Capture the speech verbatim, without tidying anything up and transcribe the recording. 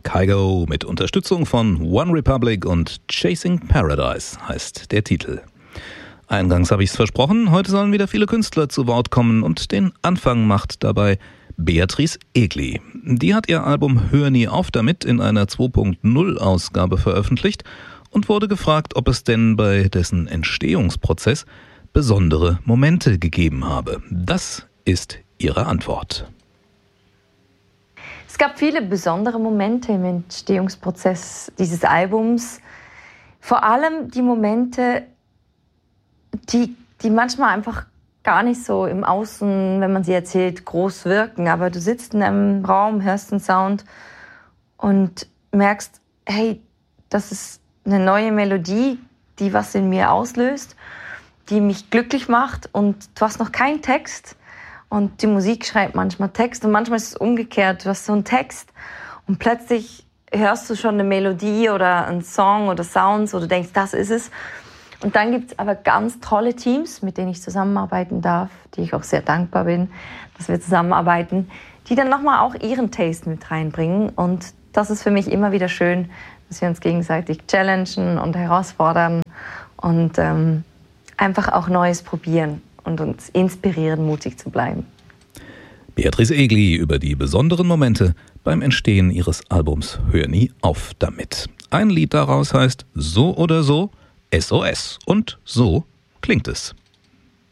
Kygo mit Unterstützung von One Republic und Chasing Paradise heißt der Titel. Eingangs habe ich es versprochen, heute sollen wieder viele Künstler zu Wort kommen und den Anfang macht dabei Beatrice Egli. Die hat ihr Album Hör nie auf damit in einer zwei Punkt null Ausgabe veröffentlicht und wurde gefragt, ob es denn bei dessen Entstehungsprozess besondere Momente gegeben habe. Das ist ihre Antwort. Es gab viele besondere Momente im Entstehungsprozess dieses Albums. Vor allem die Momente, die, die manchmal einfach gar nicht so im Außen, wenn man sie erzählt, groß wirken. Aber du sitzt in einem Raum, hörst einen Sound und merkst, hey, das ist eine neue Melodie, die was in mir auslöst, die mich glücklich macht und du hast noch keinen Text. Und die Musik schreibt manchmal Text und manchmal ist es umgekehrt. Du hast so einen Text und plötzlich hörst du schon eine Melodie oder einen Song oder Sounds, wo du denkst, das ist es. Und dann gibt es aber ganz tolle Teams, mit denen ich zusammenarbeiten darf, die ich auch sehr dankbar bin, dass wir zusammenarbeiten, die dann nochmal auch ihren Taste mit reinbringen. Und das ist für mich immer wieder schön, dass wir uns gegenseitig challengen und herausfordern und ähm, einfach auch Neues probieren und uns inspirieren, mutig zu bleiben. Beatrice Egli über die besonderen Momente beim Entstehen ihres Albums Hör nie auf damit. Ein Lied daraus heißt So oder so S O S und so klingt es.